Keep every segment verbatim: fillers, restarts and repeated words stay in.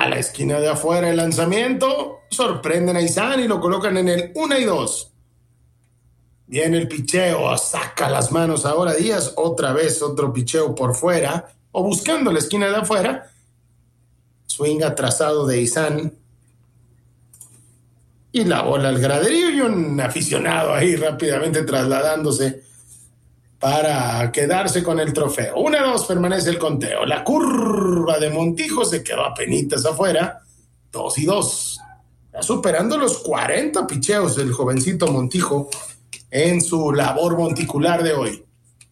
A la esquina de afuera el lanzamiento. Sorprenden a Izan y lo colocan en el uno y dos. Viene el picheo, saca las manos ahora Díaz, otra vez otro picheo por fuera, o buscando la esquina de afuera. Swing atrasado de Izan. Y la bola al graderío y un aficionado ahí rápidamente trasladándose para quedarse con el trofeo. uno a dos permanece el conteo. La curva de Montijo se quedó apenitas afuera. dos y dos. Está superando los cuarenta picheos del jovencito Montijo en su labor monticular de hoy.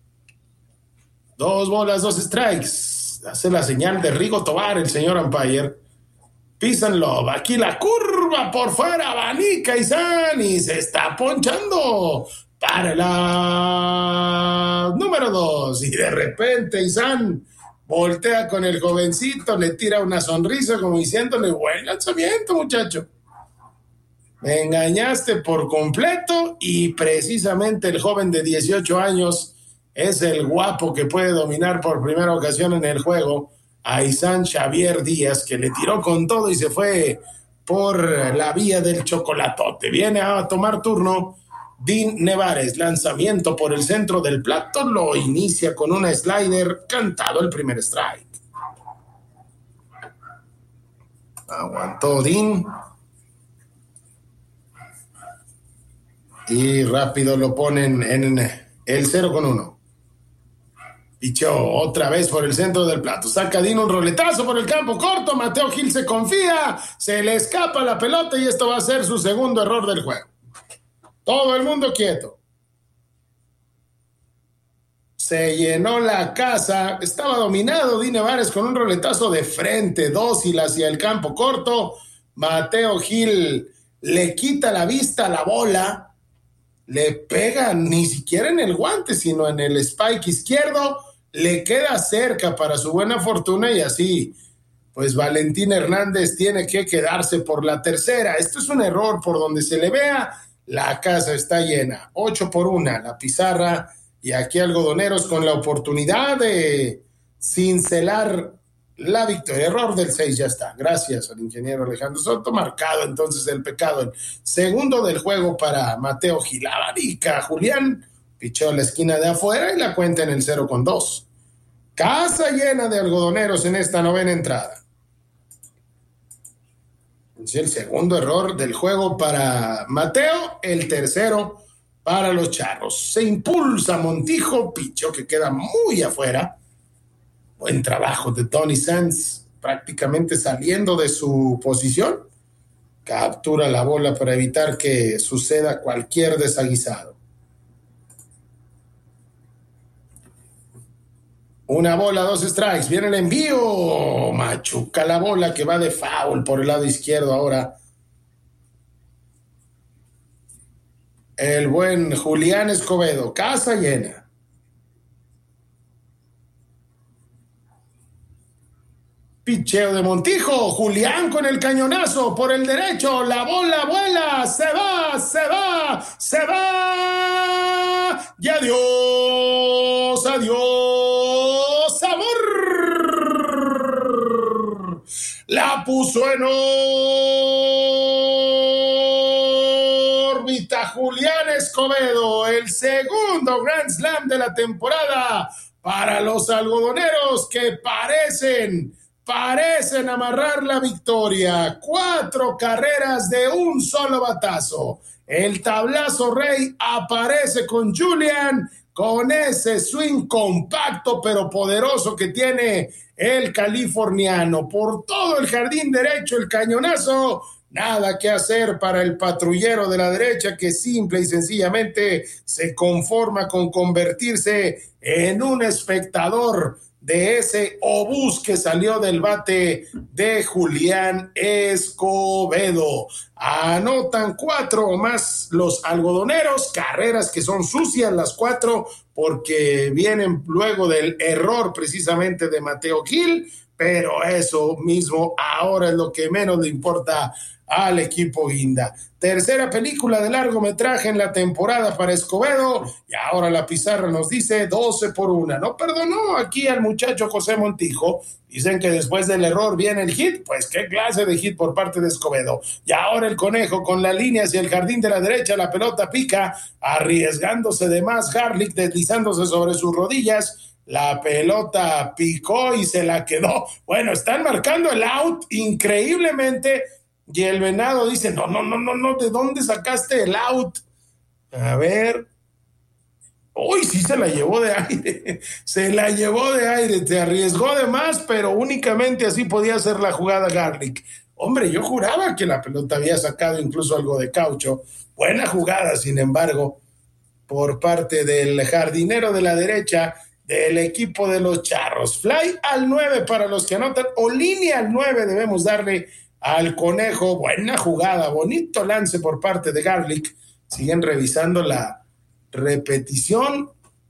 Dos bolas, dos strikes. Hace la señal de Rigo Tobar el señor umpire. Peace and love. Aquí la curva por fuera. Abanica Izan y se está ponchando para la número dos. Y de repente Izan voltea con el jovencito, le tira una sonrisa como diciéndole: buen lanzamiento, muchacho. Me engañaste por completo. Y precisamente el joven de dieciocho años es el guapo que puede dominar por primera ocasión en el juego a Izan Xavier Díaz, que le tiró con todo y se fue por la vía del chocolatote. Viene a tomar turno Dean Nevares. Lanzamiento por el centro del plato. Lo inicia con una slider. Cantado el primer strike. Aguantó Dean. Y rápido lo ponen en el cero con uno. Pichó otra vez por el centro del plato. Saca Dean un roletazo por el campo corto. Mateo Gil se confía. Se le escapa la pelota y esto va a ser su segundo error del juego. Todo el mundo quieto. Se llenó la casa. Estaba dominado Dean Nevares con un roletazo de frente, dócil hacia el campo corto. Mateo Gil le quita la vista a la bola. Le pega ni siquiera en el guante, sino en el spike izquierdo. Le queda cerca para su buena fortuna y así, pues Valentín Hernández tiene que quedarse por la tercera. Esto es un error por donde se le vea. La casa está llena, ocho por una, la pizarra, y aquí Algodoneros con la oportunidad de cincelar la victoria. Error del seis, ya está. Gracias al ingeniero Alejandro Soto. Marcado entonces el pecado. El segundo del juego para Mateo Gil. Abadica Julián. Pichó a la esquina de afuera y la cuenta en el cero con dos. Casa llena de algodoneros en esta novena entrada. Es el segundo error del juego para Mateo, el tercero para los Charros. Se impulsa Montijo, pichó que queda muy afuera. Buen trabajo de Tony Sanz, prácticamente saliendo de su posición. Captura la bola para evitar que suceda cualquier desaguisado. Una bola, dos strikes. Viene el envío. Machuca la bola que va de foul por el lado izquierdo ahora. El buen Julián Escobedo. Casa llena. Picheo de Montijo. Julián con el cañonazo por el derecho. La bola vuela. Se va, se va, se va. Y adiós, adiós, amor. La puso en órbita Julián Escobedo. El segundo Grand Slam de la temporada para los algodoneros que parecen... Parecen amarrar la victoria. Cuatro carreras de un solo batazo. El tablazo rey aparece con Julián, con ese swing compacto pero poderoso que tiene el californiano. Por todo el jardín derecho, el cañonazo. Nada que hacer para el patrullero de la derecha, que simple y sencillamente se conforma con convertirse en un espectador de ese obús que salió del bate de Julián Escobedo. Anotan cuatro más los algodoneros, carreras que son sucias las cuatro porque vienen luego del error precisamente de Mateo Gil, pero eso mismo ahora es lo que menos le importa al equipo guinda. Tercera película de largometraje en la temporada para Escobedo y ahora la pizarra nos dice doce por una. No perdonó aquí al muchacho José Montijo. Dicen que después del error viene el hit. Pues qué clase de hit por parte de Escobedo. Y ahora el conejo con la línea hacia el jardín de la derecha. La pelota pica, arriesgándose de más. Garlic deslizándose sobre sus rodillas. La pelota picó y se la quedó. Bueno, están marcando el out increíblemente. Y el venado dice, no, no, no, no, no, ¿de dónde sacaste el out? A ver. Uy, sí se la llevó de aire. Se la llevó de aire. Se arriesgó de más, pero únicamente así podía hacer la jugada Garlic. Hombre, yo juraba que la pelota había sacado incluso algo de caucho. Buena jugada, sin embargo, por parte del jardinero de la derecha del equipo de los Charros. Fly al nueve para los que anotan, o línea al nueve debemos darle al conejo. Buena jugada, bonito lance por parte de Garlic. Siguen revisando la repetición.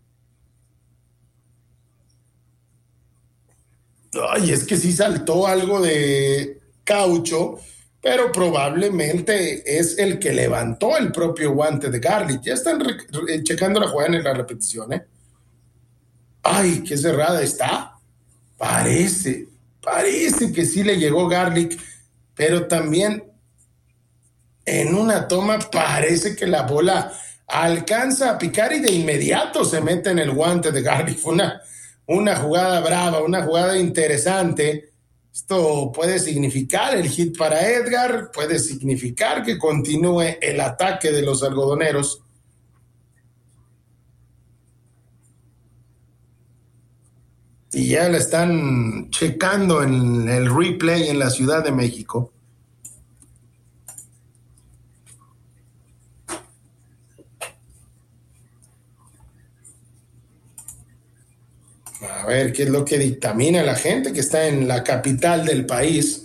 Ay, es que sí saltó algo de caucho, pero probablemente es el que levantó el propio guante de Garlic. Ya están re- re- checando la jugada en la repetición, ¿eh? Ay, qué cerrada está. Parece, parece que sí le llegó Garlic, pero también en una toma parece que la bola alcanza a picar y de inmediato se mete en el guante de Garlic. Fue una, una jugada brava, una jugada interesante. Esto puede significar el hit para Edgar, puede significar que continúe el ataque de los algodoneros. Y ya la están checando en el replay en la Ciudad de México. A ver qué es lo que dictamina la gente que está en la capital del país.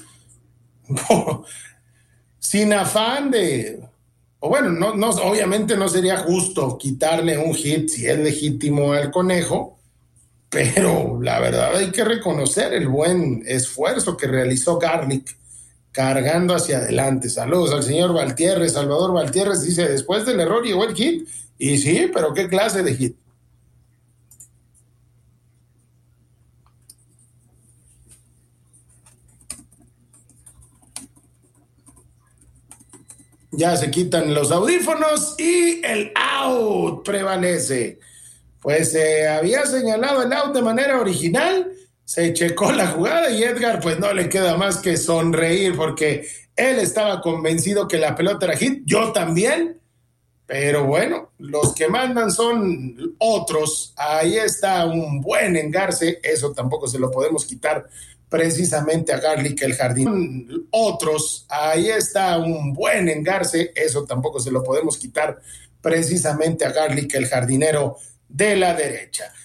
Sin afán de, o bueno, no, no, obviamente no sería justo quitarle un hit si es legítimo al conejo, pero la verdad hay que reconocer el buen esfuerzo que realizó Garlic cargando hacia adelante. Saludos al señor Valtierres. Salvador Valtierres dice, después del error llegó el hit. Y sí, pero ¿qué clase de hit? Ya se quitan los audífonos y el out prevalece. Pues se eh, había señalado el out de manera original, se checó la jugada y Edgar pues no le queda más que sonreír porque él estaba convencido que la pelota era hit, yo también, pero bueno, los que mandan son otros. Ahí está un buen engarce, eso tampoco se lo podemos quitar precisamente a Garlic el jardín. Otros, ahí está un buen engarce, eso tampoco se lo podemos quitar precisamente a Garlic el jardinero de la derecha.